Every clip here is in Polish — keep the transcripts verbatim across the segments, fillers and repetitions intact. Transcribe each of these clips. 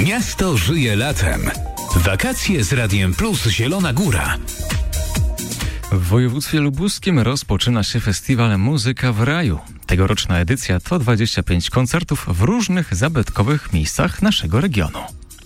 Miasto żyje latem. Wakacje z Radiem Plus Zielona Góra. W województwie lubuskim rozpoczyna się festiwal Muzyka w Raju. Tegoroczna edycja to dwadzieścia pięć koncertów w różnych zabytkowych miejscach naszego regionu.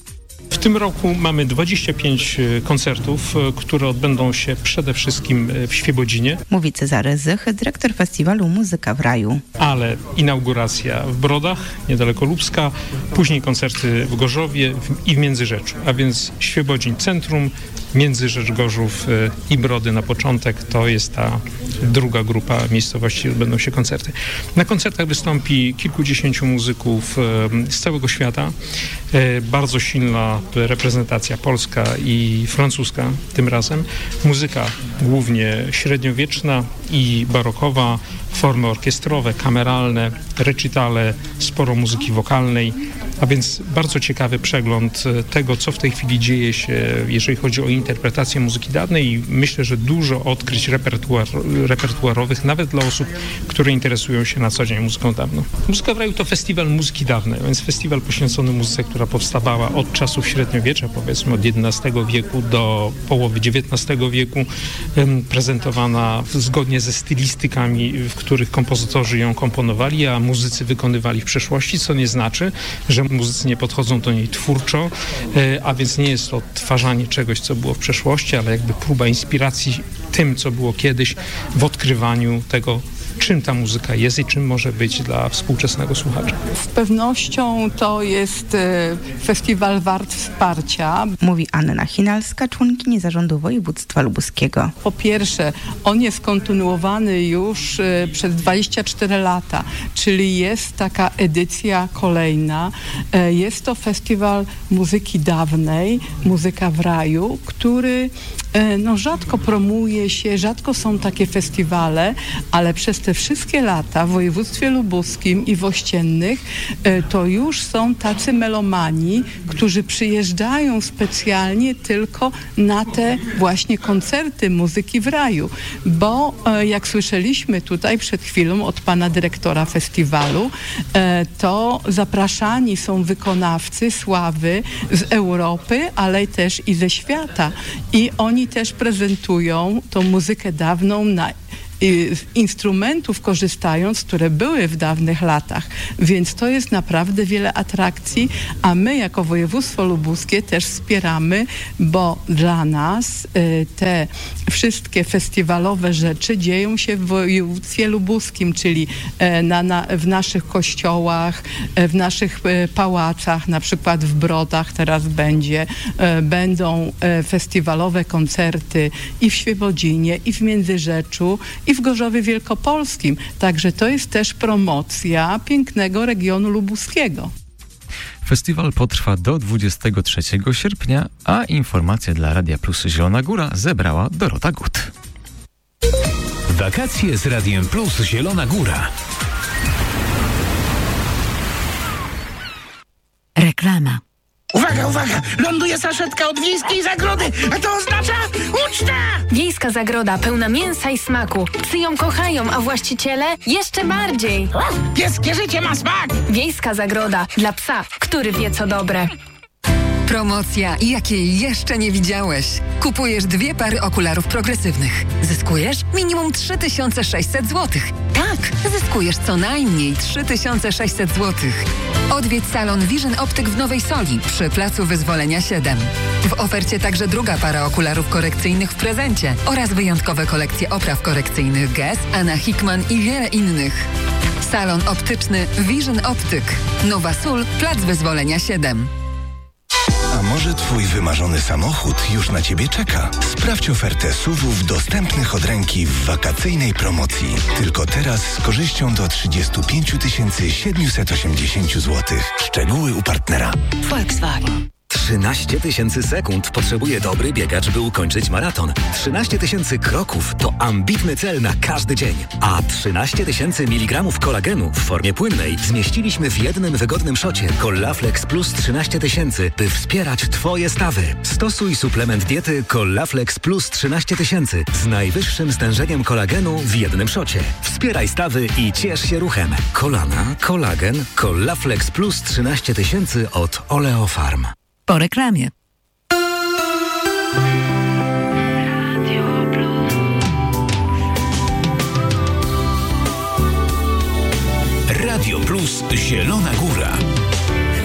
W tym roku mamy dwadzieścia pięć koncertów, które odbędą się przede wszystkim w Świebodzinie. Mówi Cezary Zych, dyrektor festiwalu Muzyka w Raju. Ale inauguracja w Brodach, niedaleko Lubska, później koncerty w Gorzowie i w Międzyrzeczu. A więc Świebodzin Centrum, Międzyrzecz, Gorzów i Brody na początek. To jest ta druga grupa miejscowości, gdzie odbędą się koncerty. Na koncertach wystąpi kilkudziesięciu muzyków z całego świata. Bardzo silna reprezentacja polska i francuska tym razem. Muzyka głównie średniowieczna i barokowa, formy orkiestrowe, kameralne, recitale, sporo muzyki wokalnej, a więc bardzo ciekawy przegląd tego, co w tej chwili dzieje się, jeżeli chodzi o interpretację muzyki dawnej i myślę, że dużo odkryć repertuar, repertuarowych, nawet dla osób, które interesują się na co dzień muzyką dawną. Muzyka w Raju to festiwal muzyki dawnej, więc festiwal poświęcony muzyce, która powstawała od czasów średniowiecza, powiedzmy od jedenastego wieku do połowy dziewiętnastego wieku, prezentowana zgodnie ze stylistykami, w których kompozytorzy ją komponowali, a muzycy wykonywali w przeszłości, co nie znaczy, że muzycy nie podchodzą do niej twórczo, a więc nie jest to odtwarzanie czegoś, co było w przeszłości, ale jakby próba inspiracji tym, co było kiedyś, w odkrywaniu tego, czym ta muzyka jest i czym może być dla współczesnego słuchacza. Z pewnością to jest festiwal wart wsparcia. Mówi Anna Chinalska, członkini Zarządu Województwa Lubuskiego. Po pierwsze, on jest kontynuowany już przez dwadzieścia cztery lata, czyli jest taka edycja kolejna. Jest to festiwal muzyki dawnej, Muzyka w Raju, który no, rzadko promuje się, rzadko są takie festiwale, ale przez te wszystkie lata w województwie lubuskim i w ościennych to już są tacy melomani, którzy przyjeżdżają specjalnie tylko na te właśnie koncerty Muzyki w Raju, bo jak słyszeliśmy tutaj przed chwilą od pana dyrektora festiwalu, to zapraszani są wykonawcy sławy z Europy, ale też i ze świata i oni też prezentują tą muzykę dawną na instrumentów korzystając, które były w dawnych latach. Więc to jest naprawdę wiele atrakcji, a my jako województwo lubuskie też wspieramy, bo dla nas y, te wszystkie festiwalowe rzeczy dzieją się w województwie lubuskim, czyli y, na, na, w naszych kościołach, y, w naszych y, pałacach, na przykład w Brodach teraz będzie, y, będą y, festiwalowe koncerty i w Świebodzinie, i w Międzyrzeczu, i w Gorzowie Wielkopolskim. Także to jest też promocja pięknego regionu lubuskiego. Festiwal potrwa do dwudziestego trzeciego sierpnia, a informacje dla Radia Plus Zielona Góra zebrała Dorota Gut. Wakacje z Radiem Plus Zielona Góra. Reklama. Uwaga, uwaga! Ląduje saszetka od Wiejskiej Zagrody, a to oznacza ucztę! Wiejska Zagroda pełna mięsa i smaku. Psy ją kochają, a właściciele jeszcze bardziej. Pieskie życie ma smak! Wiejska Zagroda dla psa, który wie co dobre. Promocja, jakiej jeszcze nie widziałeś. Kupujesz dwie pary okularów progresywnych. Zyskujesz minimum trzy tysiące sześćset złotych. Tak, zyskujesz co najmniej trzy tysiące sześćset złotych. Odwiedź salon Vision Optyk w Nowej Soli przy Placu Wyzwolenia siedem. W ofercie także druga para okularów korekcyjnych w prezencie oraz wyjątkowe kolekcje opraw korekcyjnych Guess, Anna Hickman i wiele innych. Salon optyczny Vision Optyk. Nowa Sól, Plac Wyzwolenia siedem. A może twój wymarzony samochód już na ciebie czeka? Sprawdź ofertę S U V-ów dostępnych od ręki w wakacyjnej promocji. Tylko teraz z korzyścią do trzydzieści pięć tysięcy siedemset osiemdziesiąt złotych. Szczegóły u partnera. Volkswagen. trzynaście tysięcy sekund potrzebuje dobry biegacz, by ukończyć maraton. trzynaście tysięcy kroków to ambitny cel na każdy dzień. A trzynaście tysięcy miligramów kolagenu w formie płynnej zmieściliśmy w jednym wygodnym szocie Collaflex Plus trzynaście tysięcy, by wspierać Twoje stawy. Stosuj suplement diety Collaflex Plus trzynaście tysięcy z najwyższym stężeniem kolagenu w jednym szocie. Wspieraj stawy i ciesz się ruchem. Kolana, kolagen, Collaflex Plus trzynaście tysięcy od Oleofarm. Po reklamie. Radio Plus Zielona Góra.